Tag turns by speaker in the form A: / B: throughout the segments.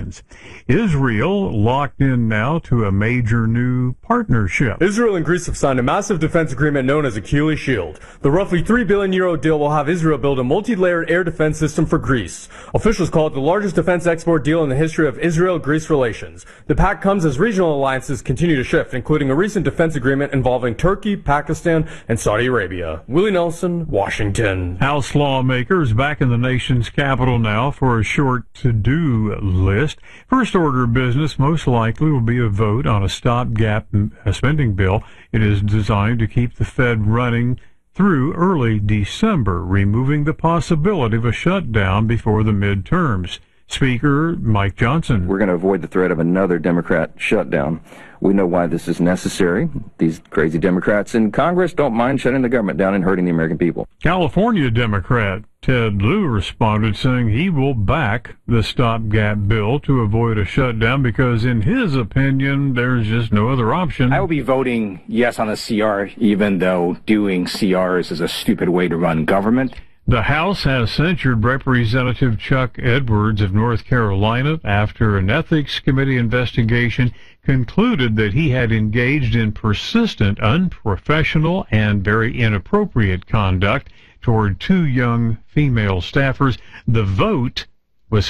A: Palestinians. Israel locked in now to a major new partnership.
B: Israel and Greece have signed a massive defense agreement known as Achilles Shield. The roughly €3 billion deal will have Israel build a multi-layered air defense system for Greece. Officials call it the largest defense export deal in the history of Israel-Greece relations. The pact comes as regional alliances continue to shift, including a recent defense agreement involving Turkey, Pakistan, and Saudi Arabia. Willie Nelson, Washington.
A: House lawmakers back in the nation's capital now for a short to-do list. First order of business most likely will be a vote on a stopgap spending bill. It is designed to keep the Fed running through early December, removing the possibility of a shutdown before the midterms. Speaker Mike Johnson.
C: We're going to avoid the threat of another Democrat shutdown. We know why this is necessary. These crazy Democrats in Congress don't mind shutting the government down and hurting the American people.
A: California Democrat Ted Lieu responded saying he will back the stopgap bill to avoid a shutdown because, in his opinion, there's just no other option.
D: I will be voting yes on the CR, even though doing CRs is a stupid way to run government.
A: The House has censured Representative Chuck Edwards of North Carolina after an ethics committee investigation concluded that he had engaged in persistent, unprofessional, and very inappropriate conduct toward two young female staffers. The vote was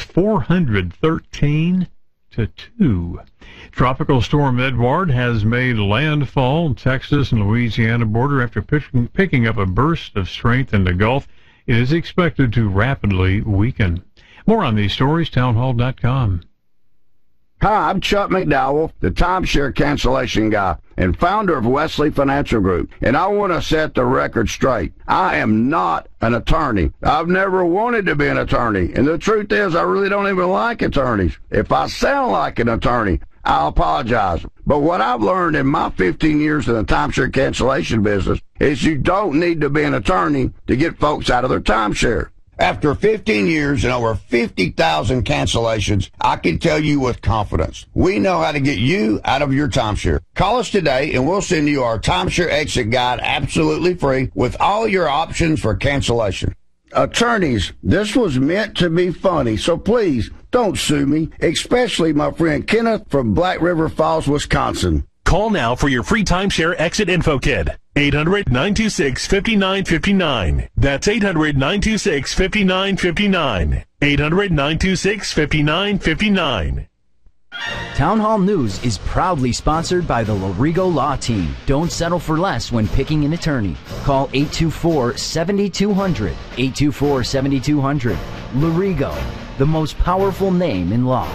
A: 413 to 2. Tropical storm Edward has made landfall in Texas and Louisiana border after picking up a burst of strength in the Gulf. It is expected to rapidly weaken. More on these stories, townhall.com.
E: Hi, I'm Chuck McDowell, the timeshare cancellation guy and founder of Wesley Financial Group, and I want to set the record straight. I am not an attorney. I've never wanted to be an attorney, and the truth is I really don't even like attorneys. If I sound like an attorney, I apologize. But what I've learned in my 15 years in the timeshare cancellation business is you don't need to be an attorney to get folks out of their timeshare. After 15 years and over 50,000 cancellations, I can tell you with confidence, we know how to get you out of your timeshare. Call us today and we'll send you our timeshare exit guide absolutely free with all your options for cancellation. Attorneys, this was meant to be funny, so please don't sue me, especially my friend Kenneth from Black River Falls, Wisconsin.
F: Call now for your free timeshare exit info kit. 800-926-5959. That's 800-926-5959. 800-926-5959.
G: Town Hall News is proudly sponsored by the Lorigo Law Team. Don't settle for less when picking an attorney. Call 824-7200. 824-7200. Lorigo, the most powerful name in law.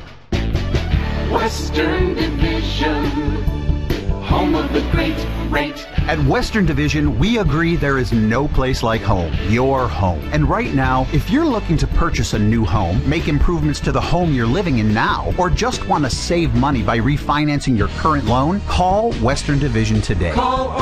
H: Western Division, home of the great rate.
I: At Western Division, we agree there is no place like home, your home. And right now, if you're looking to purchase a new home, make improvements to the home you're living in now, or just want to save money by refinancing your current loan, call Western Division today.
H: Call